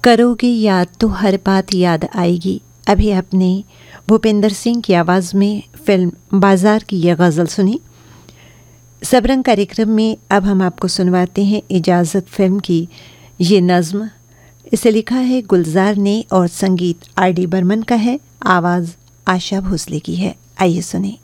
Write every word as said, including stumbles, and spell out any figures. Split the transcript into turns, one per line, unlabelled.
करोगे याद तो हर बात याद आएगी। अभी आपने भूपेंद्र सिंह की आवाज़ में फिल्म बाज़ार की यह गज़ल सुनी। सबरंग कार्यक्रम में अब हम आपको सुनवाते हैं इजाज़त फिल्म की ये नज़्म। इसे लिखा है गुलजार ने और संगीत आर डी बर्मन का है, आवाज़ आशा भोसले की है। आइए सुने।